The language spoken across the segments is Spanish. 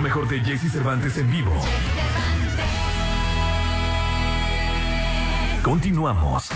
mejor de Jesse Cervantes en vivo. Continuamos.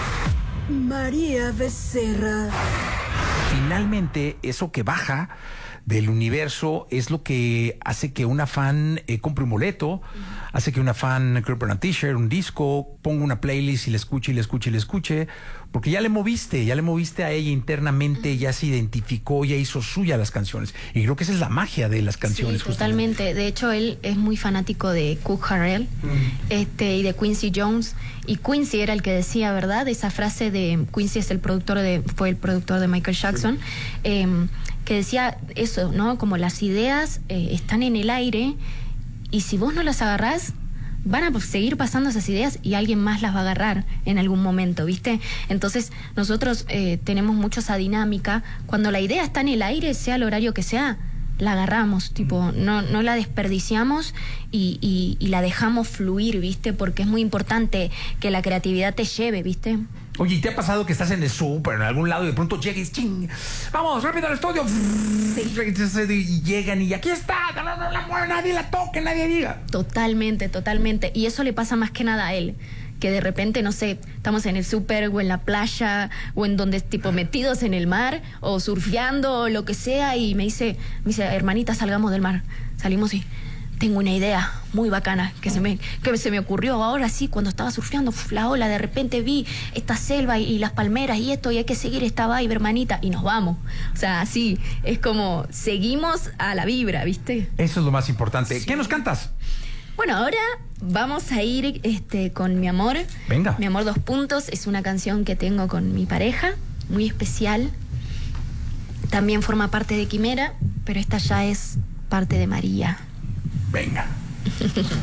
María Becerra. Finalmente, eso que baja del universo es lo que hace que una fan compre un boleto, hace que una fan compre una t-shirt, un disco, ponga una playlist y la escuche y la escuche y la escuche, porque ya le moviste a ella internamente, ya se identificó, ya hizo suya las canciones. Y creo que esa es la magia de las canciones. Sí, totalmente. De hecho, él es muy fanático de Cook Harrell y de Quincy Jones. Y Quincy era el que decía, ¿verdad? Esa frase de Quincy es fue el productor de Michael Jackson. Sí. Que decía eso, ¿no? Como las ideas están en el aire y si vos no las agarrás, van a seguir pasando esas ideas y alguien más las va a agarrar en algún momento, ¿viste? Entonces nosotros tenemos mucho esa dinámica. Cuando la idea está en el aire, sea el horario que sea, la agarramos, tipo, no la desperdiciamos y la dejamos fluir, ¿viste? Porque es muy importante que la creatividad te lleve, ¿viste? Oye, ¿y te ha pasado que estás en el súper, en algún lado, y de pronto llegues, ching, vamos, rápido al estudio? Sí. Y llegan y aquí está, no la mueve, nadie la toque, nadie diga. Totalmente. Y eso le pasa más que nada a él. Que de repente, no sé, estamos en el súper o en la playa o en donde, tipo, metidos en el mar o surfeando o lo que sea, y me dice, hermanita, salgamos del mar. Salimos y tengo una idea muy bacana que se me ocurrió ahora sí, cuando estaba surfeando la ola, de repente vi esta selva y las palmeras y esto, y hay que seguir esta vibe, hermanita, y nos vamos. O sea, así, es como seguimos a la vibra, ¿viste? Eso es lo más importante. Sí. ¿Qué nos cantas? Bueno, ahora vamos a ir con Mi Amor. Venga. Mi Amor 2 puntos es una canción que tengo con mi pareja, muy especial. También forma parte de Quimera, pero esta ya es parte de María. Venga.